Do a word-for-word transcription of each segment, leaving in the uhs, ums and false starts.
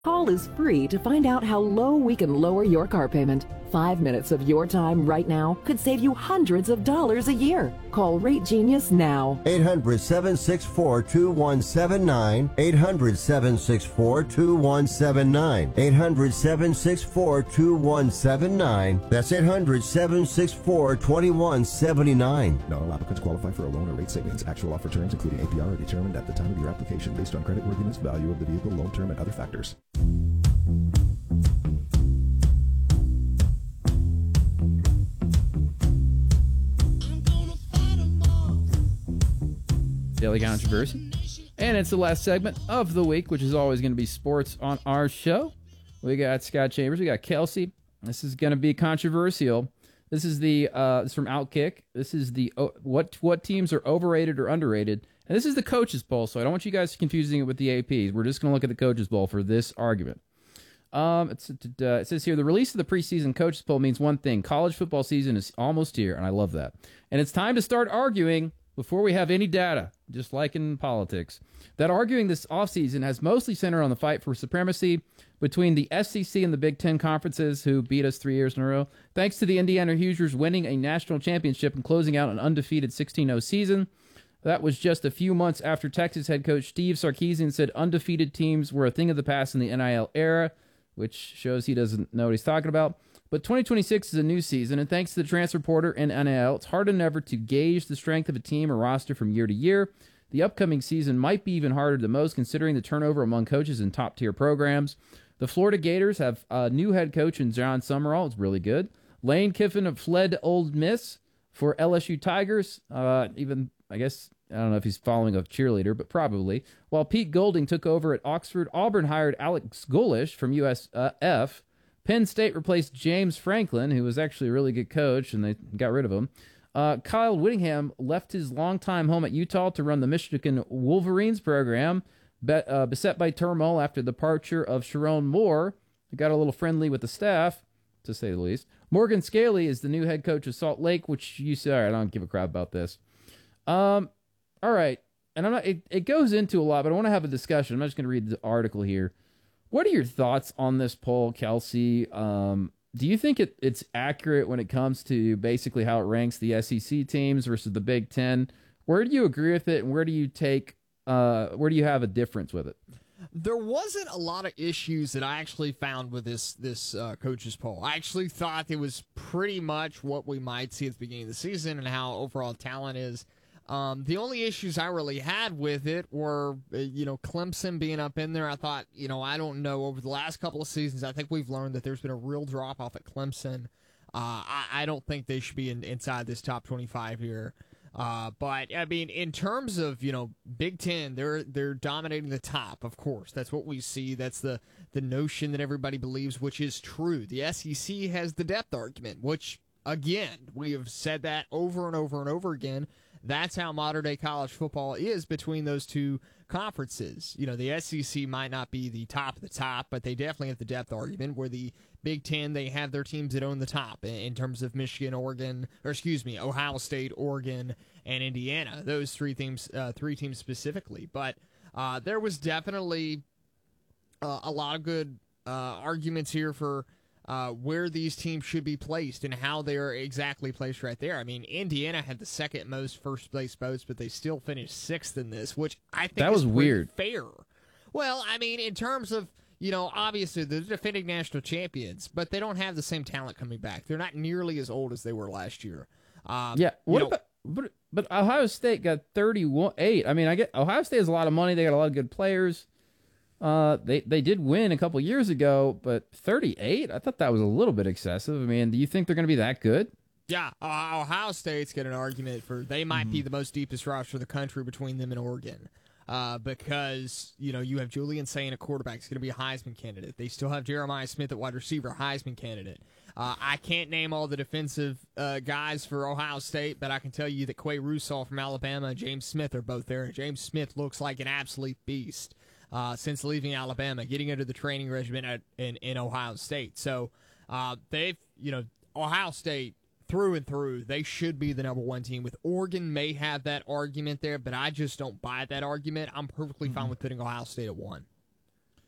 Call is free to find out how low we can lower your car payment. Five minutes of your time right now could save you hundreds of dollars a year. Call Rate Genius now. eight hundred, seven six four, two one seven nine. eight hundred, seven six four, two one seven nine. eight hundred, seven six four, two one seven nine. That's eight hundred, seven six four, two one seven nine. Not all applicants qualify for a loan or rate savings. Actual offer terms, including A P R, are determined at the time of your application based on creditworthiness, value of the vehicle, loan term, and other factors. Daily Controversy. And it's the last segment of the week, which is always going to be sports on our show. We got Scott Chambers. We got Kelsey. This is going to be controversial. This is the uh, this is from Outkick. This is the uh, what what teams are overrated or underrated. And this is the coaches poll, so I don't want you guys confusing it with the A Ps. We're just going to look at the coaches poll for this argument. Um, it's, uh, it says here, the release of the preseason coaches poll means one thing. College football season is almost here, and I love that. And it's time to start arguing before we have any data, just like in politics. That arguing this offseason has mostly centered on the fight for supremacy between the S E C and the Big Ten conferences, who beat us three years in a row, thanks to the Indiana Hoosiers winning a national championship and closing out an undefeated sixteen oh season. That was just a few months after Texas head coach Steve Sarkisian said undefeated teams were a thing of the past in the N I L era, which shows he doesn't know what he's talking about. But twenty twenty-six is a new season, and thanks to the transfer portal and N I L, it's harder than ever to gauge the strength of a team or roster from year to year. The upcoming season might be even harder than most, considering the turnover among coaches in top-tier programs. The Florida Gators have a new head coach in John Summerall. It's really good. Lane Kiffin fled Ole Miss for L S U Tigers. Uh, even, I guess, I don't know if he's following a cheerleader, but probably. While Pete Golding took over at Oxford, Auburn hired Alex Golesh from U S F. Penn State replaced James Franklin, who was actually a really good coach, and they got rid of him. Uh, Kyle Whittingham left his longtime home at Utah to run the Michigan Wolverines program, be, uh, beset by turmoil after the departure of Sharon Moore, who got a little friendly with the staff, to say the least. Morgan Scaley is the new head coach of Salt Lake, which you say, all right, I don't give a crap about this. Um, all right, and I'm not. It, it goes into a lot, but I want to have a discussion. I'm not just going to read the article here. What are your thoughts on this poll, Kelsey? Um, do you think it, it's accurate when it comes to basically how it ranks the S E C teams versus the Big Ten? Where do you agree with it, and where do you take? Uh, where do you have a difference with it? There wasn't a lot of issues that I actually found with this this uh, coaches poll. I actually thought it was pretty much what we might see at the beginning of the season and how overall talent is. Um, the only issues I really had with it were, uh, you know, Clemson being up in there. I thought, you know, I don't know, over the last couple of seasons, I think we've learned that there's been a real drop-off at Clemson. Uh, I, I don't think they should be in, inside this top twenty-five here. Uh, but, I mean, in terms of, you know, Big Ten, they're they're dominating the top, of course. That's what we see. That's the, the notion that everybody believes, which is true. The S E C has the depth argument, which, again, we have said that over and over and over again. That's how modern-day college football is between those two conferences. You know, the S E C might not be the top of the top, but they definitely have the depth argument, where the Big Ten, they have their teams that own the top in terms of Michigan, Oregon, or excuse me, Ohio State, Oregon, and Indiana. Those three teams, uh, three teams specifically. But uh, there was definitely uh, a lot of good uh, arguments here for Uh, where these teams should be placed and how they're exactly placed right there. I mean, Indiana had the second most first place votes, but they still finished sixth in this, which I think that was is weird. Fair. Well, I mean, in terms of, you know, obviously they're defending national champions, but they don't have the same talent coming back. They're not nearly as old as they were last year. Um, yeah. What you know, about? But, but Ohio State got thirty-eight. I mean, I get Ohio State has a lot of money. They got a lot of good players. Uh, they they did win a couple years ago, but thirty-eight? I thought that was a little bit excessive. I mean, do you think they're going to be that good? Yeah, uh, Ohio State's got an argument for they might mm-hmm. be the most deepest roster in the country between them and Oregon. Uh, because, you know, you have Julian Sayin, a quarterback, is going to be a Heisman candidate. They still have Jeremiah Smith at wide receiver, Heisman candidate. Uh, I can't name all the defensive uh, guys for Ohio State, but I can tell you that Quay Russaw from Alabama and James Smith are both there. And James Smith looks like an absolute beast. Uh, since leaving Alabama, getting into the training regimen at, in, in Ohio State. So uh, they've, you know, Ohio State, through and through, they should be the number one team. With Oregon may have that argument there, but I just don't buy that argument. I'm perfectly mm-hmm. fine with putting Ohio State at one.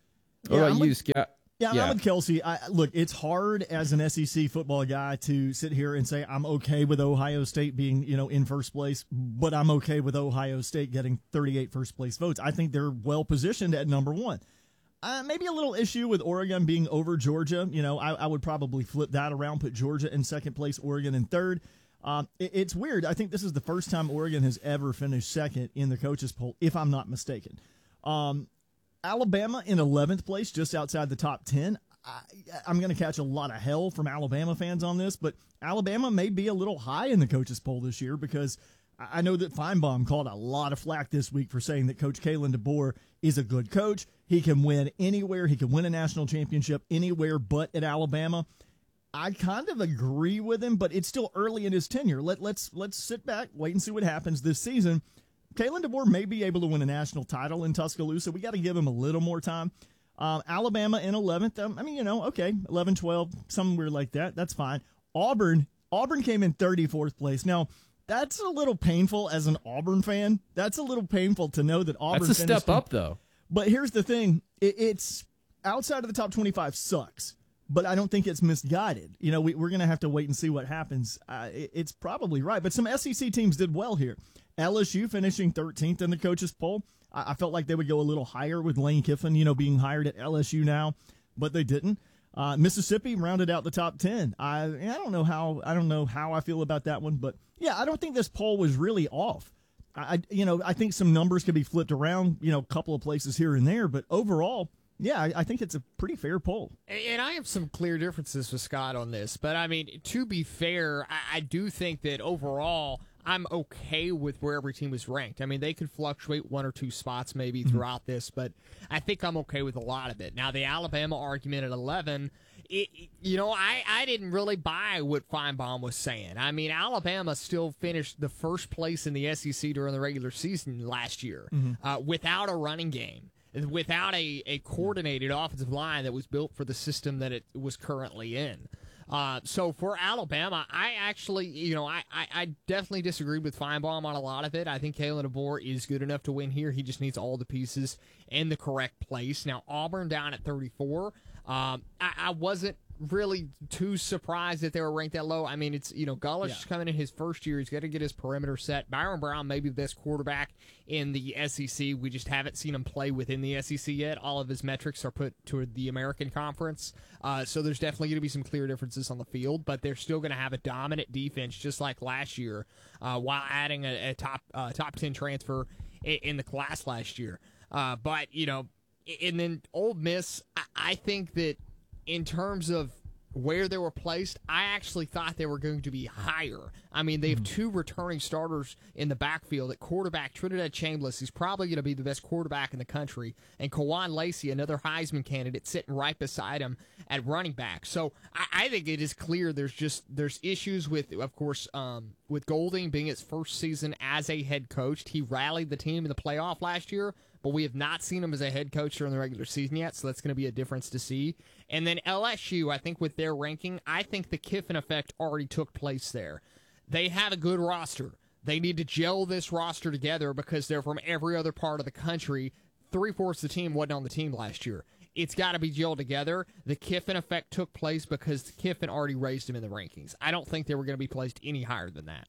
What Yeah, about I'm you, with- Scott? Yeah, Yeah. I'm with Kelsey. I, look, it's hard as an S E C football guy to sit here and say I'm okay with Ohio State being, you know, in first place, but I'm okay with Ohio State getting thirty-eight first place votes. I think they're well positioned at number one. Uh, maybe a little issue with Oregon being over Georgia. You know, I, I would probably flip that around, put Georgia in second place, Oregon in third. Um, it, it's weird. I think this is the first time Oregon has ever finished second in the coaches poll, if I'm not mistaken. Um, Alabama in eleventh place, just outside the top ten. I, I'm going to catch a lot of hell from Alabama fans on this, but Alabama may be a little high in the coaches poll this year because I know that Feinbaum called a lot of flack this week for saying that Coach Kalen DeBoer is a good coach. He can win anywhere. He can win a national championship anywhere but at Alabama. I kind of agree with him, but it's still early in his tenure. Let, let's let's sit back, wait and see what happens this season. Kalen DeBoer may be able to win a national title in Tuscaloosa. We got to give him a little more time. Um, Alabama in eleventh. Um, I mean, you know, okay, eleven, twelve, somewhere like that. That's fine. Auburn. Auburn came in thirty-fourth place. Now, that's a little painful as an Auburn fan. That's a little painful to know that Auburn That's a finished step in- up, though. But here's the thing. It, it's outside of the top twenty-five sucks, but I don't think it's misguided. You know, we, we're going to have to wait and see what happens. Uh, it, it's probably right. But some S E C teams did well here. L S U finishing thirteenth in the coaches poll. I, I felt like they would go a little higher with Lane Kiffin, you know, being hired at L S U now, but they didn't. Uh, Mississippi rounded out the top ten. I I don't know how I don't know how I feel about that one, but yeah, I don't think this poll was really off. I you know I think some numbers could be flipped around, you know, a couple of places here and there, but overall, yeah, I, I think it's a pretty fair poll. And I have some clear differences with Scott on this, but I mean, to be fair, I, I do think that overall, I'm okay with where every team is ranked. I mean, they could fluctuate one or two spots maybe throughout this, but I think I'm okay with a lot of it. Now, the Alabama argument at eleven, it, you know, I, I didn't really buy what Feinbaum was saying. I mean, Alabama still finished the first place in the S E C during the regular season last year uh, without a running game, without a, a coordinated offensive line that was built for the system that it was currently in. Uh, so for Alabama, I actually, you know, I, I, I definitely disagreed with Feinbaum on a lot of it. I think Kalen DeBoer is good enough to win here. He just needs all the pieces in the correct place. Now, Auburn down at thirty-four. Um, I, I wasn't really too surprised that they were ranked that low. I mean, it's, you know, Gullish Yeah. is coming in his first year. He's got to get his perimeter set. Byron Brown may be the best quarterback in the S E C. We just haven't seen him play within the S E C yet. All of his metrics are put toward the American Conference. Uh, so there's definitely going to be some clear differences on the field, but they're still going to have a dominant defense just like last year, uh, while adding a, a top uh, top ten transfer in, in the class last year. Uh, but, you know, and then Ole Miss, I, I think that in terms of where they were placed, I actually thought they were going to be higher. I mean, they have two returning starters in the backfield. At quarterback, Trinidad Chambliss, he's probably going to be the best quarterback in the country, and Kawan Lacey, another Heisman candidate, sitting right beside him at running back. So I, I think it is clear there's just there's issues with, of course, um, with Golding being his first season as a head coach. He rallied the team in the playoff last year, but we have not seen him as a head coach during the regular season yet, so that's going to be a difference to see. And then L S U, I think with their ranking, I think the Kiffin effect already took place there. They have a good roster. They need to gel this roster together because they're from every other part of the country. Three-fourths of the team wasn't on the team last year. It's got to be gelled together. The Kiffin effect took place because Kiffin already raised him in the rankings. I don't think they were going to be placed any higher than that.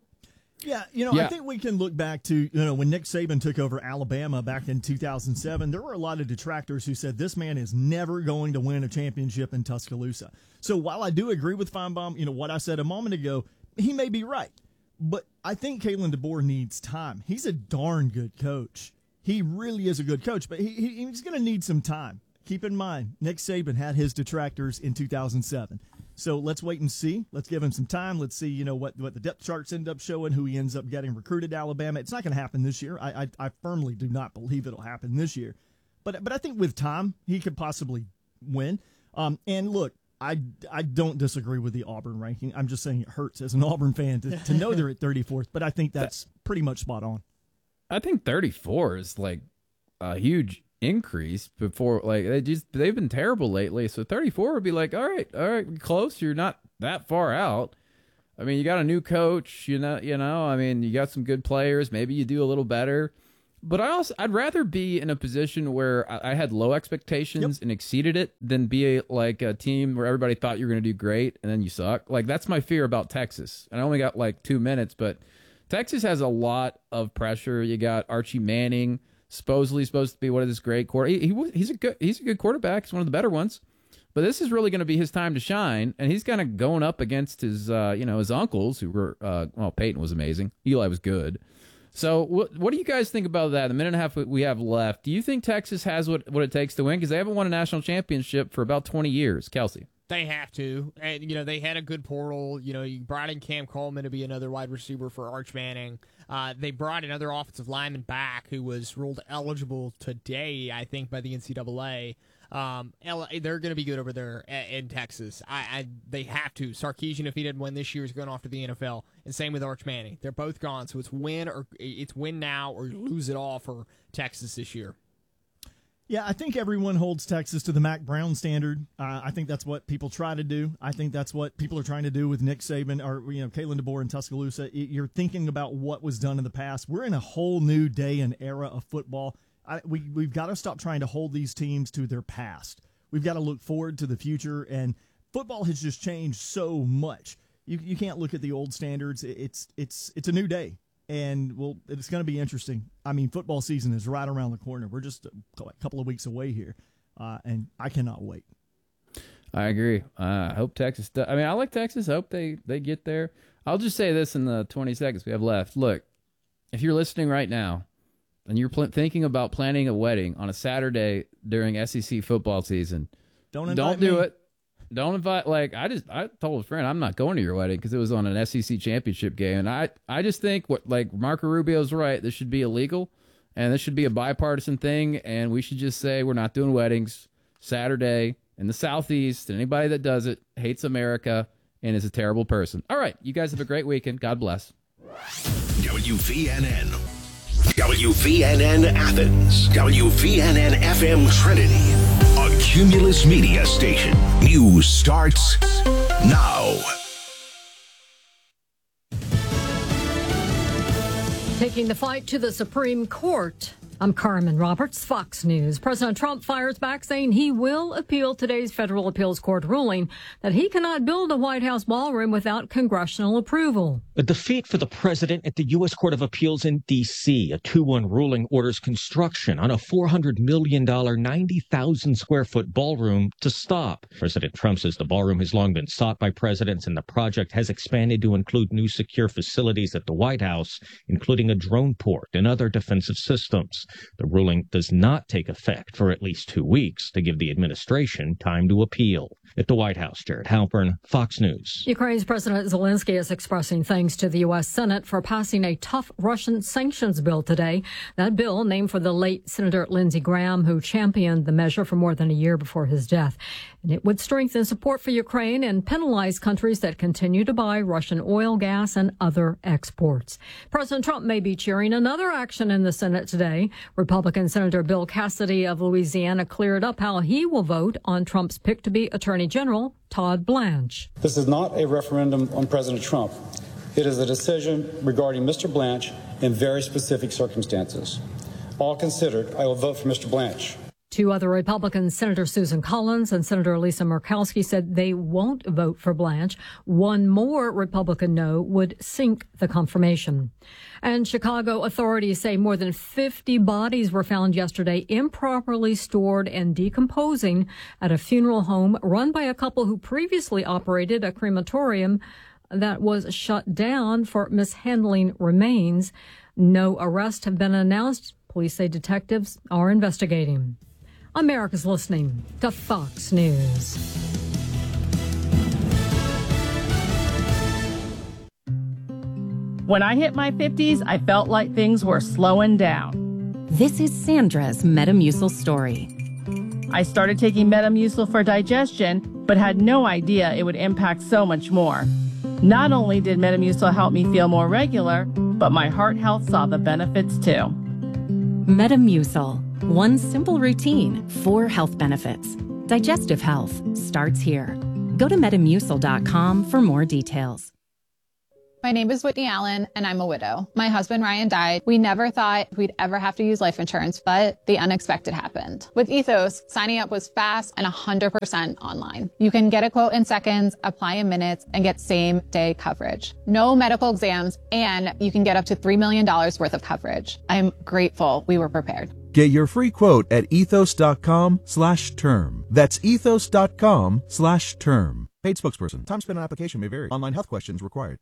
Yeah, you know, Yeah. I think we can look back to, you know, when Nick Saban took over Alabama back in two thousand seven, there were a lot of detractors who said this man is never going to win a championship in Tuscaloosa. So while I do agree with Feinbaum, you know, what I said a moment ago, he may be right. But I think Kalen DeBoer needs time. He's a darn good coach. He really is a good coach, but he, he, he's going to need some time. Keep in mind, Nick Saban had his detractors in two thousand seven. So let's wait and see. Let's give him some time. Let's see, you know, what, what the depth charts end up showing, who he ends up getting recruited to Alabama. It's not going to happen this year. I, I I firmly do not believe it'll happen this year. But but I think with time, he could possibly win. Um, and look, I, I don't disagree with the Auburn ranking. I'm just saying it hurts as an Auburn fan to, to know they're at thirty-fourth. But I think that's pretty much spot on. I think thirty-four is like a huge increase before, like they just they've been terrible lately. So thirty-four would be like, all right, all right, close. You're not that far out. I mean, you got a new coach, you know, you know. I mean, you got some good players. Maybe you do a little better. But I also I'd rather be in a position where I, I had low expectations yep. and exceeded it than be a, like a team where everybody thought you were going to do great and then you suck. Like that's my fear about Texas. And I only got like two minutes, but Texas has a lot of pressure. You got Archie Manning, supposedly supposed to be one of this great quarter. He, he he's a good he's a good quarterback. He's one of the better ones. But this is really going to be his time to shine, and he's kind of going up against his uh, you know his uncles who were uh, well Peyton was amazing, Eli was good. So what what do you guys think about that? The minute and a half we have left, do you think Texas has what, what it takes to win? Because they haven't won a national championship for about twenty years. Kelsey. They have to. And, you know, they had a good portal. You know, you brought in Cam Coleman to be another wide receiver for Arch Manning. Uh, they brought another offensive lineman back who was ruled eligible today, I think, by the N C double A. Um, they're going to be good over there in Texas. I, I They have to. Sarkisian, if he didn't win this year, is going off to the N F L. And same with Arch Manning. They're both gone, so it's win or it's win now or lose it all for Texas this year. Yeah, I think everyone holds Texas to the Mac Brown standard. Uh, I think that's what people try to do. I think that's what people are trying to do with Nick Saban or you know Kalen DeBoer in Tuscaloosa. You're thinking about what was done in the past. We're in a whole new day and era of football. I, we, we've got to stop trying to hold these teams to their past. We've got to look forward to the future, and football has just changed so much. You you can't look at the old standards. It's it's it's a new day, and well, it's going to be interesting. I mean, football season is right around the corner. We're just a couple of weeks away here, uh, and I cannot wait. I agree. Uh, I hope Texas does. I mean, I like Texas. I hope they, they get there. I'll just say this in the twenty seconds we have left. Look, if you're listening right now, and you're pl- thinking about planning a wedding on a Saturday during S E C football season, don't don't do me. it. Don't invite. Like I just, I told a friend I'm not going to your wedding because it was on an S E C championship game, and I, I just think what like Marco Rubio's right. This should be illegal, and this should be a bipartisan thing, and we should just say we're not doing weddings Saturday in the Southeast. And anybody that does it hates America and is a terrible person. All right, you guys have a great weekend. God bless. W V N N. W V N N Athens, W V N N F M Trinity, a Cumulus Media station. News starts now. Taking the fight to the Supreme Court. I'm Carmen Roberts, Fox News. President Trump fires back saying he will appeal today's federal appeals court ruling that he cannot build a White House ballroom without congressional approval. A defeat for the president at the U S Court of Appeals in D C. A two one ruling orders construction on a four hundred million dollars, ninety thousand square foot ballroom to stop. President Trump says the ballroom has long been sought by presidents, and the project has expanded to include new secure facilities at the White House, including a drone port and other defensive systems. The ruling does not take effect for at least two weeks to give the administration time to appeal. At the White House, Jared Halpern, Fox News. Ukraine's President Zelensky is expressing thanks to the U S Senate for passing a tough Russian sanctions bill today. That bill, named for the late Senator Lindsey Graham, who championed the measure for more than a year before his death. And it would strengthen support for Ukraine and penalize countries that continue to buy Russian oil, gas, and other exports. President Trump may be cheering another action in the Senate today. Republican Senator Bill Cassidy of Louisiana cleared up how he will vote on Trump's pick to be Attorney General Todd Blanche. This is not a referendum on President Trump. It is a decision regarding Mister Blanche in very specific circumstances. All considered, I will vote for Mister Blanche. Two other Republicans, Senator Susan Collins and Senator Lisa Murkowski, said they won't vote for Blanche. One more Republican no would sink the confirmation. And Chicago authorities say more than fifty bodies were found yesterday improperly stored and decomposing at a funeral home run by a couple who previously operated a crematorium that was shut down for mishandling remains. No arrests have been announced. Police say detectives are investigating. America's listening to Fox News. When I hit my fifties, I felt like things were slowing down. This is Sandra's Metamucil story. I started taking Metamucil for digestion, but had no idea it would impact so much more. Not only did Metamucil help me feel more regular, but my heart health saw the benefits too. Metamucil. One simple routine, four health benefits. Digestive health starts here. Go to metamucil dot com for more details. My name is Whitney Allen, and I'm a widow. My husband, Ryan, died. We never thought we'd ever have to use life insurance, but the unexpected happened. With Ethos, signing up was fast and one hundred percent online. You can get a quote in seconds, apply in minutes, and get same-day coverage. No medical exams, and you can get up to three million dollars worth of coverage. I'm grateful we were prepared. Get your free quote at ethos.com slash term. That's ethos.com slash term. Paid spokesperson. Time spent on application may vary. Online health questions required.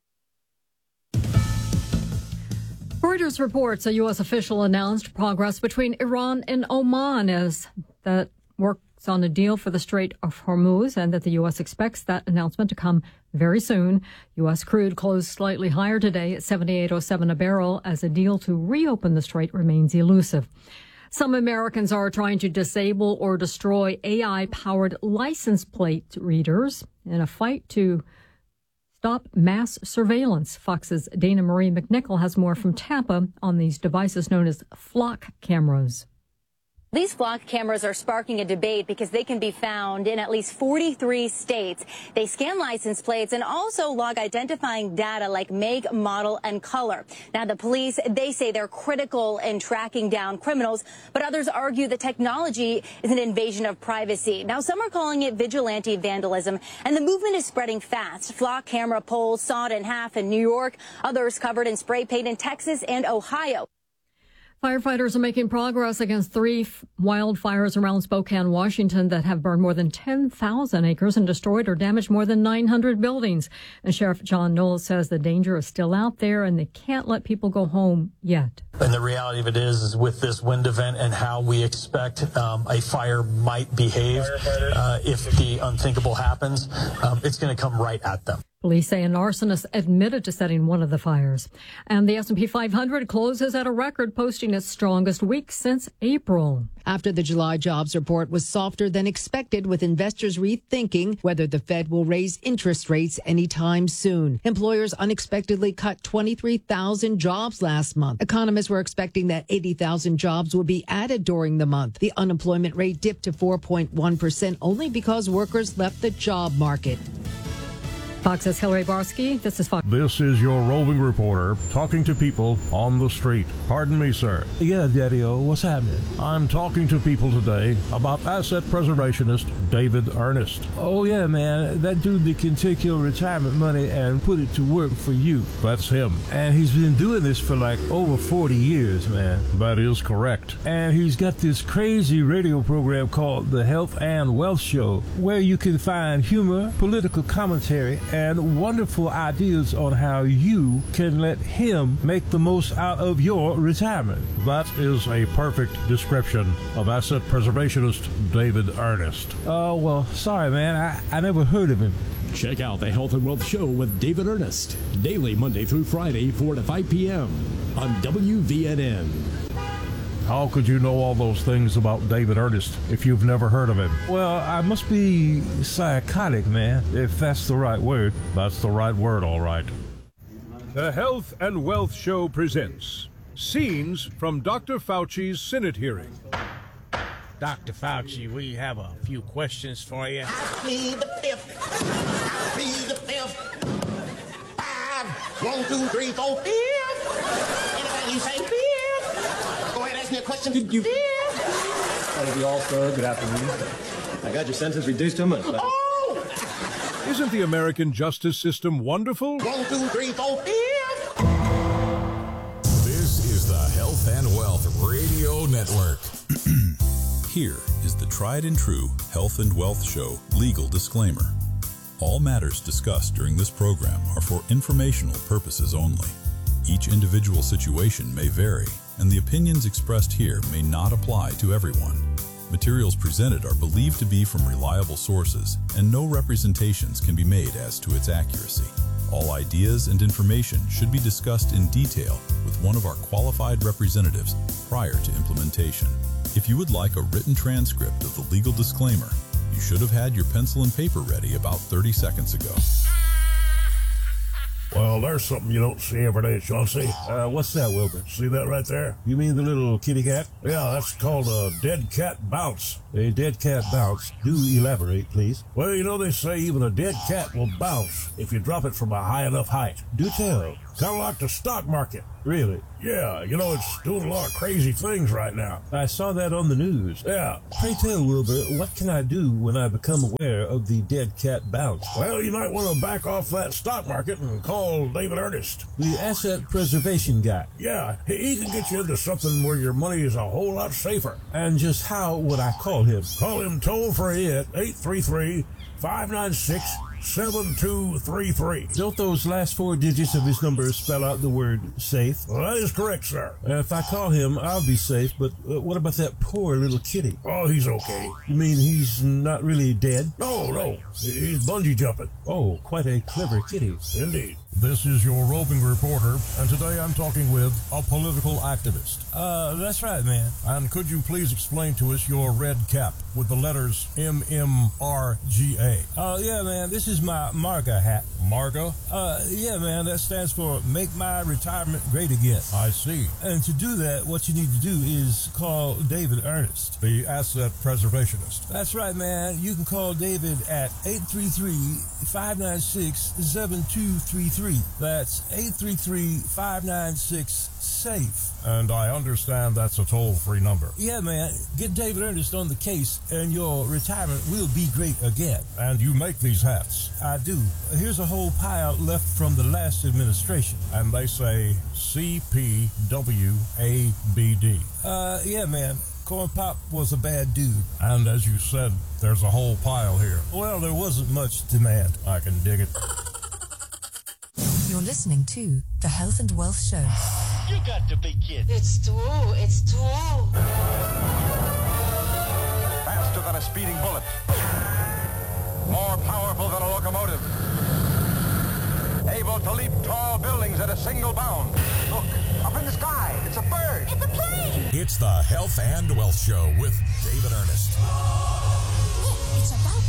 Reuters reports a U S official announced progress between Iran and Oman as that works on a deal for the Strait of Hormuz, and that the U S expects that announcement to come very soon. U S crude closed slightly higher today at seventy-eight oh seven a barrel as a deal to reopen the strait remains elusive. Some Americans are trying to disable or destroy A I-powered license plate readers in a fight to stop mass surveillance. Fox's Dana Marie McNichol has more from Tampa on these devices known as flock cameras. These flock cameras are sparking a debate because they can be found in at least forty-three states. They scan license plates and also log identifying data like make, model, and color. Now, the police, they say they're critical in tracking down criminals, but others argue the technology is an invasion of privacy. Now, some are calling it vigilante vandalism, and the movement is spreading fast. Flock camera poles sawed in half in New York, others covered in spray paint in Texas and Ohio. Firefighters are making progress against three f- wildfires around Spokane, Washington that have burned more than ten thousand acres and destroyed or damaged more than nine hundred buildings. And Sheriff John Knowles says the danger is still out there and they can't let people go home yet. And the reality of it is, is with this wind event and how we expect um, a fire might behave uh, if the unthinkable happens, um, it's going to come right at them. Police say an arsonist admitted to setting one of the fires. And the S and P five hundred closes at a record, posting its strongest week since April. After the July jobs report was softer than expected, with investors rethinking whether the Fed will raise interest rates anytime soon. Employers unexpectedly cut twenty-three thousand jobs last month. Economists were expecting that eighty thousand jobs would be added during the month. The unemployment rate dipped to four point one percent only because workers left the job market. Fox's Hillary Barsky. This is Fox. This is your roving reporter talking to people on the street. Pardon me, sir. Yeah, Daddy-O, what's happening? I'm talking to people today about asset preservationist David Ernest. Oh, yeah, man. That dude that can take your retirement money and put it to work for you. That's him. And he's been doing this for like over forty years, man. That is correct. And he's got this crazy radio program called The Health and Wealth Show, where you can find humor, political commentary, and wonderful ideas on how you can let him make the most out of your retirement. That is a perfect description of asset preservationist David Ernest. Oh, uh, well, sorry, man. I, I never heard of him. Check out the Health and Wealth Show with David Ernest, daily Monday through Friday, four to five p.m. on W V N N. How could you know all those things about David Ernest if you've never heard of him? Well, I must be psychotic, man, if that's the right word. That's the right word, all right. The Health and Wealth Show presents Scenes from Doctor Fauci's Senate hearing. Doctor Fauci, we have a few questions for you. I plead the fifth. I plead the fifth. Five. One, two, three, four, fifth. Anything you say, fifth. Go ahead, ask me a question. Did you? Thank you all, sir. Good afternoon. I got your sentence reduced to a month. Oh! Isn't the American justice system wonderful? One, two, three, four, fifth. This is the Health and Wealth Radio Network. Here is the tried and true Health and Wealth Show legal disclaimer. All matters discussed during this program are for informational purposes only. Each individual situation may vary, and the opinions expressed here may not apply to everyone. Materials presented are believed to be from reliable sources, and no representations can be made as to its accuracy. All ideas and information should be discussed in detail with one of our qualified representatives prior to implementation. If you would like a written transcript of the legal disclaimer, you should have had your pencil and paper ready about thirty seconds ago. Well, there's something you don't see every day, Chauncey. Uh, what's that, Wilbur? See that right there? You mean the little kitty cat? Yeah, that's called a dead cat bounce. A dead cat bounce. Do elaborate, please. Well, you know, they say even a dead cat will bounce if you drop it from a high enough height. Do tell. Kind of like the stock market. Really? Yeah, you know, it's doing a lot of crazy things right now. I saw that on the news. Yeah. Pray tell, Wilbur, what can I do when I become aware of the dead cat bounce? Well, you might want to back off that stock market and call David Ernest. The asset preservation guy. Yeah, he can get you into something where your money is a whole lot safer. And just how would I call him? Call him toll free at eight three three, five nine six, seven two three three. Don't those last four digits of his number spell out the word safe? Well, that is correct, sir. Uh, if I call him, I'll be safe, but uh, what about that poor little kitty? Oh, he's okay. You mean he's not really dead? No, no. He's bungee jumping. Oh, quite a clever kitty. Indeed. This is your roving reporter, and today I'm talking with a political activist. Uh, that's right, man. And could you please explain to us your red cap with the letters M M R G A? Oh, yeah, man. This is my MARGA hat. MARGA? Uh, yeah, man. That stands for Make My Retirement Great Again. I see. And to do that, what you need to do is call David Ernest, the asset preservationist. That's right, man. You can call David at eight three three, five nine six, seven two three three. That's eight three three, five nine six, SAFE. And I understand that's a toll-free number. Yeah, man. Get David Ernest on the case, and your retirement will be great again. And you make these hats? I do. Here's a whole pile left from the last administration. And they say C P W A B D. Uh, yeah, man. Corn Pop was a bad dude. And as you said, there's a whole pile here. Well, there wasn't much demand. I can dig it. You're listening to The Health and Wealth Show. You got to be kidding. It's true. It's true. Faster than a speeding bullet. More powerful than a locomotive. Able to leap tall buildings at a single bound. Look, up in the sky. It's a bird. It's a plane. It's the Health and Wealth Show with David Ernest. Look, it's about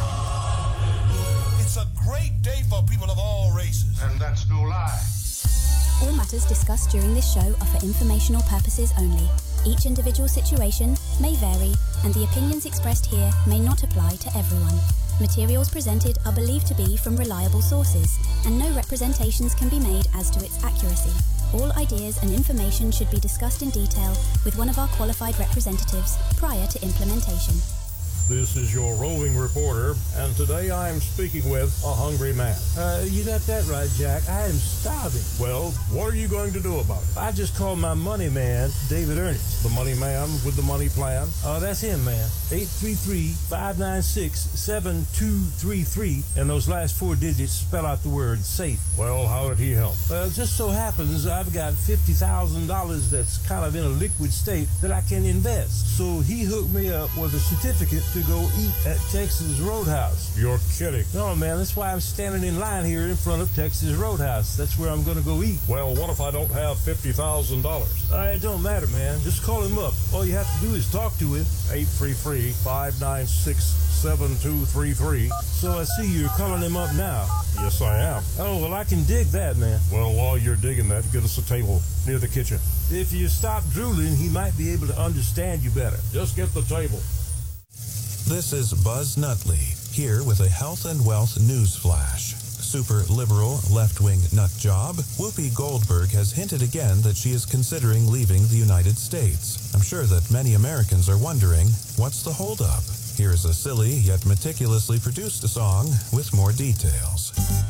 time. It's a great day for people of all races. And that's no lie. All matters discussed during this show are for informational purposes only. Each individual situation may vary, and the opinions expressed here may not apply to everyone. Materials presented are believed to be from reliable sources, and no representations can be made as to its accuracy. All ideas and information should be discussed in detail with one of our qualified representatives prior to implementation. This is your roving reporter, and today I am speaking with a hungry man. Uh, you got that right, Jack. I am starving. Well, what are you going to do about it? I just called my money man, David Ernest. The money man with the money plan? Oh, that's him, man. eight three three, five nine six, seven two three three, and those last four digits spell out the word SAFE. Well, how did he help? Well, it just so happens I've got fifty thousand dollars that's kind of in a liquid state that I can invest. So he hooked me up with a certificate to go eat at Texas Roadhouse. You're kidding. No, man, that's why I'm standing in line here in front of Texas Roadhouse. That's where I'm going to go eat. Well, what if I don't have fifty thousand dollars? Uh, it don't matter, man. Just call him up. All you have to do is talk to him. eight three three, five nine six, seven two three three. So I see you're calling him up now. Yes, I am. Oh, well, I can dig that, man. Well, while you're digging that, get us a table near the kitchen. If you stop drooling, he might be able to understand you better. Just get the table. This is Buzz Nutley, here with a health and wealth news flash. Super liberal, left-wing nut job, Whoopi Goldberg has hinted again that she is considering leaving the United States. I'm sure that many Americans are wondering, what's the holdup? Here is a silly yet meticulously produced song with more details.